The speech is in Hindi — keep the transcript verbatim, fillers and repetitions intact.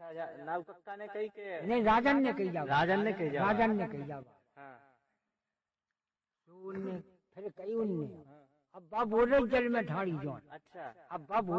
अच्छा नाव कक्का ने कही के नहीं राजन ने कही जावा राजन ने कही जावा राजन ने कही जावा हाँ तो उनने फिर कही उनने अब बाप बोल रहे जल में ठाड़ी जो अच्छा अब बाप